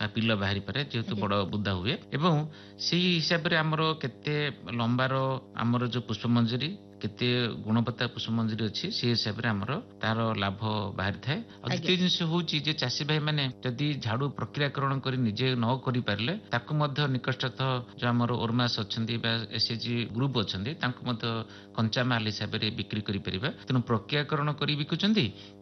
ପିଲ ବାହାରି ପାରେ ଯେହେତୁ ଆଜ୍ଞା। ବଡ ବୁଦା ହୁଏ ଏବଂ ସେଇ ହିସାବରେ ଆମର କେତେ ଲମ୍ବାର ଆମର ଯୋଉ ପୁଷ୍ପମଞ୍ଜରୀ କେତେ ଗୁଣବତ୍ତା ପୁଷ୍ପମଞ୍ଜରୀ ଅଛି ସେଇ ହିସାବରେ ଆମର ତାର ଲାଭ ବାହାରିଥାଏ। ଆଉ ଆଜ୍ଞା। ଦ୍ୱିତୀୟ ଜିନିଷ ହଉଛି ଯେ ଚାଷୀ ଭାଇ ମାନେ ଯଦି ଝାଡୁ ପ୍ରକ୍ରିୟାକରଣ କରି ନିଜେ ନ କରିପାରିଲେ ତାକୁ ମଧ୍ୟ ନିକଟସ୍ଥ ଯୋଉ ଆମର ଓରମାସ ଅଛନ୍ତି ବା ଏସଏଚଜି ଗ୍ରୁପ ଅଛନ୍ତି ତାଙ୍କୁ ମଧ୍ୟ କଞ୍ଚାମାଲ ହିସାବରେ ବିକ୍ରି କରିପାରିବା। ତେଣୁ ପ୍ରକ୍ରିୟାକରଣ କରି ବିକୁଛନ୍ତି